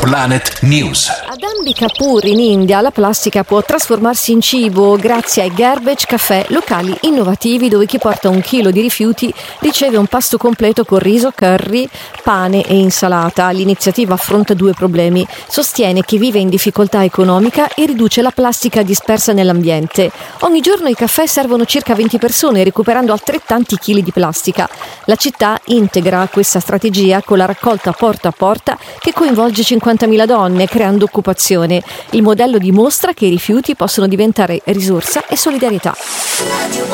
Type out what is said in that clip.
Planet News. Ad Ambikapur in India la plastica può trasformarsi in cibo grazie ai garbage caffè, locali innovativi dove chi porta 1 chilo di rifiuti riceve un pasto completo con riso, curry, pane e insalata. L'iniziativa affronta 2 problemi. Sostiene che vive in difficoltà economica e riduce la plastica dispersa nell'ambiente. Ogni giorno i caffè servono circa 20 persone, recuperando altrettanti chili di plastica. La città integra questa strategia con la raccolta porta a porta che coinvolge 50.000 donne, creando occupazione. Il modello dimostra che i rifiuti possono diventare risorsa e solidarietà.